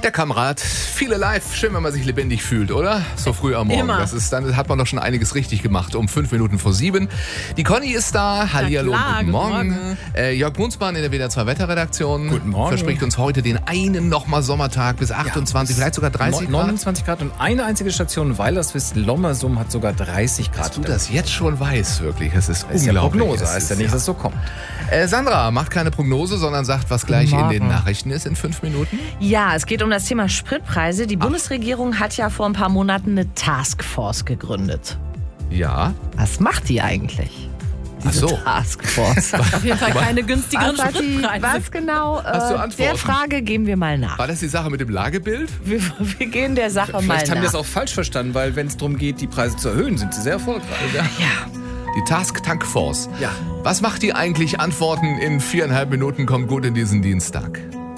Der Kamerad, viele live. Schön, wenn man sich lebendig fühlt, oder? So früh am Morgen. Immer. Dann hat man doch schon einiges richtig gemacht. Um 5 Minuten vor 7. Die Conny ist da. Hallihallo, klar, guten guten Morgen. Morgen. Jörg Brunsmann in der WDR 2 Wetterredaktion. Guten Morgen. Verspricht uns heute den einen nochmal Sommertag bis 28, vielleicht sogar 30 Grad. 29 Grad und eine einzige Station, Weilerswist, Lommersum hat sogar 30 Grad. Dass du das jetzt schon weißt, wirklich. Das ist ist ja unglaublich. Prognose, Es heißt ja ist- nicht, dass es so kommt. Sandra macht keine Prognose, sondern sagt, was gleich in den Morgen. Nachrichten ist in 5 Minuten. Ja, es geht um das Thema Spritpreise. Die Bundesregierung hat ja vor ein paar Monaten eine Taskforce gegründet. Ja. Was macht die eigentlich? Ach so. Taskforce. Auf jeden Fall keine günstigeren Was, hat die, Spritpreise. was genau? Hast du Antworten? Der Frage gehen wir mal nach. War das die Sache mit dem Lagebild? Wir gehen der Sache mal Vielleicht haben nach. wir das auch falsch verstanden, weil wenn es darum geht, die Preise zu erhöhen, sind sie sehr erfolgreich. Ja. Die Task Tank Force. Ja. Was macht die eigentlich? Antworten in 4,5 Minuten. Kommt gut in diesen Dienstag.